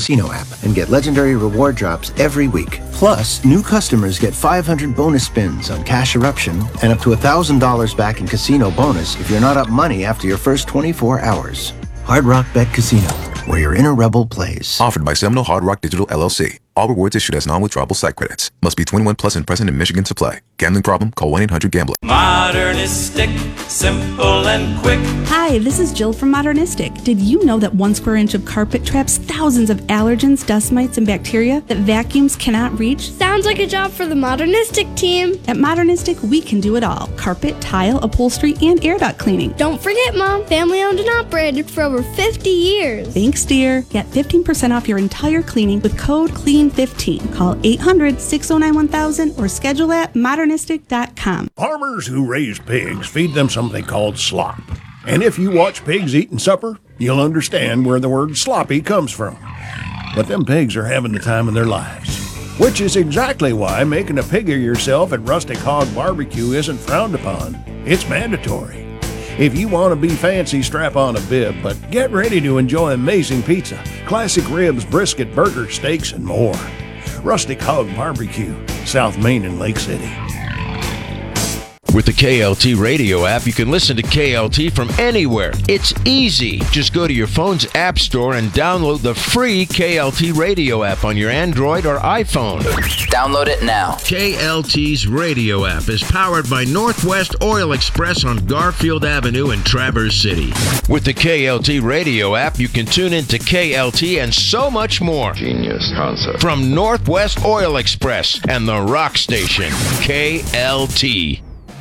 Casino app and get legendary reward drops every week. Plus, new customers get 500 bonus spins on Cash Eruption and up to $1,000 back in casino bonus if you're not up money after your first 24 hours. Hard Rock Bet Casino, where your inner rebel plays. Offered by Seminole Hard Rock Digital LLC. All rewards issued as non-withdrawable site credits. Must be 21 plus and present in Michigan to play. Gambling problem? Call 1-800-GAMBLER. Modernistic, simple and quick. Hi, this is Jill from Modernistic. Did you know that 1 square inch of carpet traps thousands of allergens, dust mites, and bacteria that vacuums cannot reach? Sounds like a job for the Modernistic team. At Modernistic, we can do it all. Carpet, tile, upholstery, and air duct cleaning. Don't forget, Mom, family owned and operated for over 50 years. Thanks, dear. Get 15% off your entire cleaning with code CLEAN15. Call 800-609-1000 or schedule at modernistic.com. Farmers who raise pigs feed them something called slop. And if you watch pigs eating supper, you'll understand where the word sloppy comes from. But them pigs are having the time of their lives. Which is exactly why making a pig of yourself at Rustic Hog Barbecue isn't frowned upon. It's mandatory. If you want to be fancy, strap on a bib, but get ready to enjoy amazing pizza, classic ribs, brisket, burger, steaks, and more. Rustic Hog Barbecue, South Main and Lake City. With the KLT radio app, you can listen to KLT from anywhere. It's easy. Just go to your phone's app store and download the free KLT radio app on your Android or iPhone. Download it now. KLT's radio app is powered by Northwest Oil Express on Garfield Avenue in Traverse City. With the KLT radio app, you can tune into KLT and so much more. Genius concept. From Northwest Oil Express and the rock station, KLT.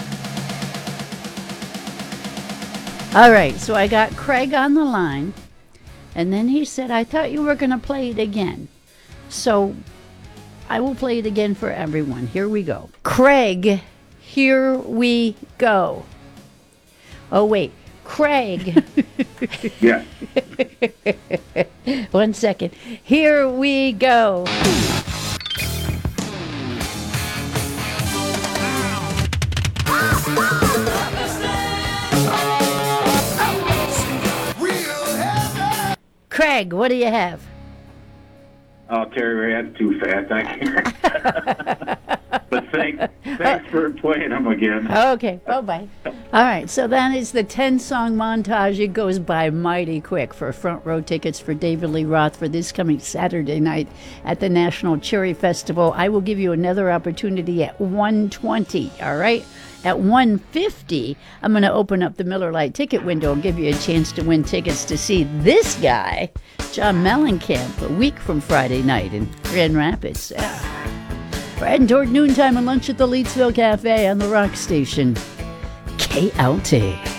All right, so I got Craig on the line, and then he said, I thought you were going to play it again. So I will play it again for everyone. Here we go. Craig, here we go. Oh, wait. Craig. Yeah. 1 second. Here we go. Craig, what do you have? Oh, Terry, that's too fast. I can't. But thanks for playing them again. Okay, bye-bye. All right, so that is the 10-song montage. It goes by mighty quick for front row tickets for David Lee Roth for this coming Saturday night at the National Cherry Festival. I will give you another opportunity at 1:20, all right? At 1:50, I'm going to open up the Miller Lite ticket window and give you a chance to win tickets to see this guy, John Mellencamp, a week from Friday night in Grand Rapids. We're heading toward noontime and lunch at the Leedsville Cafe on the Rock Station. KLT.